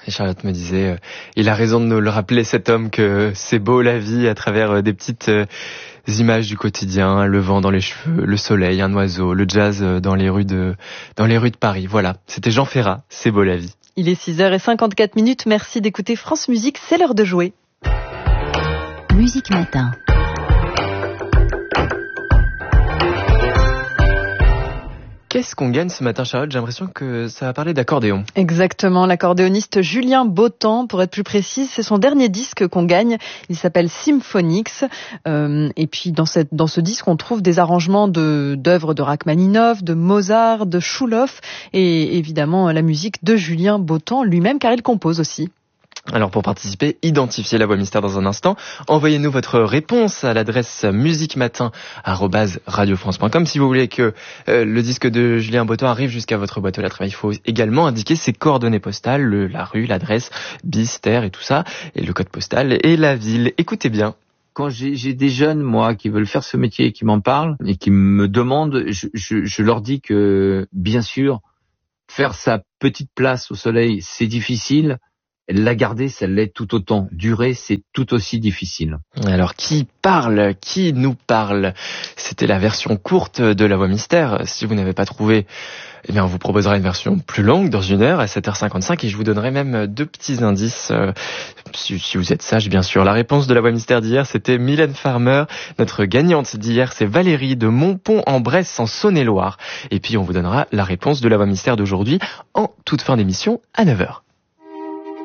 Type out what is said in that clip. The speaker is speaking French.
Et Charlotte me disait, il a raison de nous le rappeler, cet homme, que c'est beau la vie à travers des petites images du quotidien, le vent dans les cheveux, le soleil, un oiseau, le jazz dans les rues de Paris. Voilà, c'était Jean Ferrat, c'est beau la vie. Il est 6h54. Merci d'écouter France Musique, c'est l'heure de jouer. Musique Matin. Qu'est-ce qu'on gagne ce matin, Charlotte ? J'ai l'impression que ça va parler d'accordéon. Exactement, l'accordéoniste Julien Bautan, pour être plus précise, c'est son dernier disque qu'on gagne. Il s'appelle Symphonix. Et puis dans ce disque, on trouve des arrangements d'œuvres de Rachmaninov, de Mozart, de Schulhoff et évidemment la musique de Julien Bautan lui-même, car il compose aussi. Alors pour participer, identifiez la voix mystère dans un instant. Envoyez-nous votre réponse à l'adresse musiquematin@radiofrance.com. Si vous voulez que le disque de Julien Bautan arrive jusqu'à votre boîte aux lettres, il faut également indiquer ses coordonnées postales, la rue, l'adresse, bis, terre et tout ça, et le code postal et la ville. Écoutez bien. Quand j'ai des jeunes, moi, qui veulent faire ce métier et qui m'en parlent et qui me demandent, je leur dis que, bien sûr, faire sa petite place au soleil, c'est difficile. La garder, ça l'est tout autant. Durer, c'est tout aussi difficile. Alors, qui nous parle ? C'était la version courte de la voix mystère. Si vous n'avez pas trouvé, eh bien, on vous proposera une version plus longue dans 1 heure à 7h55 et je vous donnerai même 2 petits indices, si vous êtes sage, bien sûr. La réponse de la voix mystère d'hier, c'était Mylène Farmer. Notre gagnante d'hier, c'est Valérie de Montpont-en-Bresse en Saône-et-Loire. Et puis, on vous donnera la réponse de la voix mystère d'aujourd'hui en toute fin d'émission à 9h.